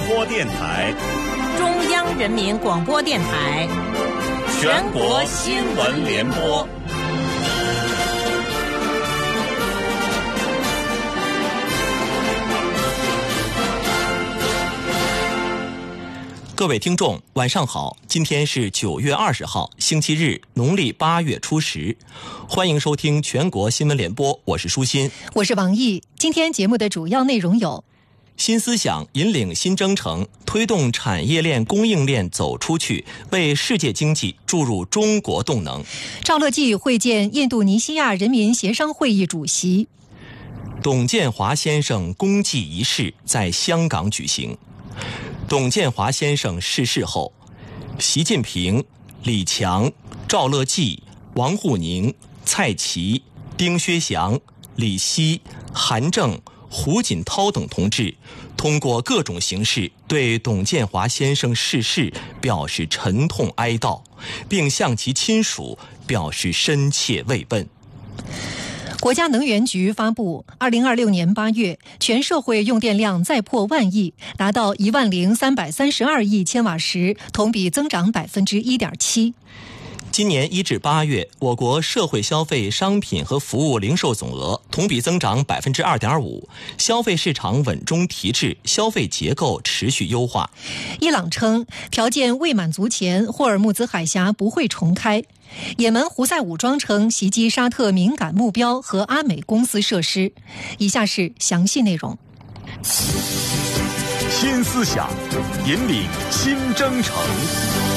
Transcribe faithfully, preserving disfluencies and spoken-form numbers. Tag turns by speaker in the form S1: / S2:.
S1: 播电台、
S2: 中央人民广播电台、
S1: 全国新闻联播。
S3: 各位听众，晚上好！今天是九月二十号，星期日，农历八月初十。欢迎收听全国新闻联播，我是舒心，
S4: 我是王毅。今天节目的主要内容有：
S3: 新思想引领新征程，推动产业链供应链走出去，为世界经济注入中国动能。
S4: 赵乐际会见印度尼西亚人民协商会议主席。
S3: 董建华先生公祭仪式在香港举行。董建华先生逝世后，习近平、李强、赵乐际、王沪宁、蔡奇、丁薛祥、李希、韩正、胡锦涛等同志通过各种形式对董建华先生逝世表示沉痛哀悼，并向其亲属表示深切慰问。
S4: 国家能源局发布，二零二六年八月，全社会用电量再破万亿，达到一万零三百三十二亿千瓦时，同比增长百分之一点七。
S3: 今年一至八月，我国社会消费商品和服务零售总额同比增长百分之二点五，消费市场稳中提质，消费结构持续优化。
S4: 伊朗称，条件未满足前，霍尔木兹海峡不会重开。也门胡塞武装称袭击沙特敏感目标和阿美公司设施。以下是详细内容。
S1: 新思想引领新征程，